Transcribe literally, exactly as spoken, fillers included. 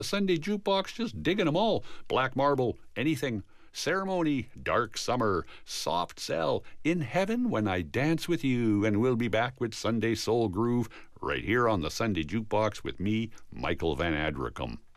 Sunday Jukebox, just digging them all. Black Marble, Anything, Ceremony, Dark Summer, Soft Cell, In Heaven When I Dance With You, and we'll be back with Sunday Soul Groove right here on the Sunday Jukebox with me, Michael Van Adricum.